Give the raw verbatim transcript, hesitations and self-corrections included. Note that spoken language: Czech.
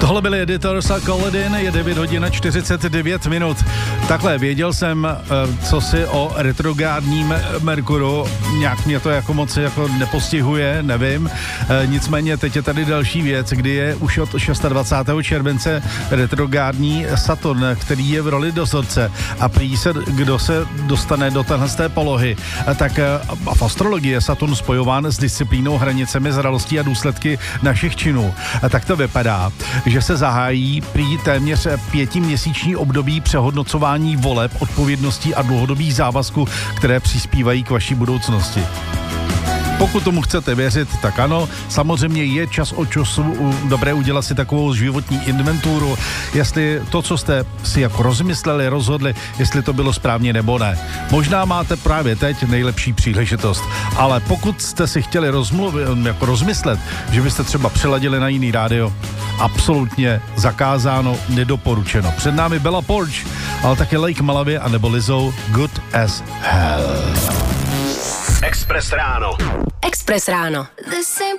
Tohle byly Editors a Coledin, je devět hodin a čtyřicet devět minut. Takhle, věděl jsem, co si o retrográdním Merkuru, nějak mě to jako moc jako nepostihuje, nevím. Nicméně teď je tady další věc, kdy je už od dvacátého šestého července retrográdní Saturn, který je v roli dozorce a prý se, kdo se dostane do téhle té polohy, tak v astrologii je Saturn spojován s disciplínou, hranicemi, zralostí a důsledky našich činů. A tak to vypadá, že se zahájí prý téměř pětiměsíční období přehodnocování voleb, odpovědností a dlouhodobých závazků, které přispívají k vaší budoucnosti. Pokud tomu chcete věřit, tak ano, samozřejmě je čas od času dobré udělat si takovou životní inventuru, jestli to, co jste si jako rozmysleli, rozhodli, jestli to bylo správně nebo ne. Možná máte právě teď nejlepší příležitost, ale pokud jste si chtěli rozmluvit, jako rozmyslet, že byste třeba přeladili na jiný rádio, absolutně zakázáno, nedoporučeno. Před námi Bella Poarch, ale také Lake Malawi a nebo Lizzo Good as Hell. Express ráno. Express ráno.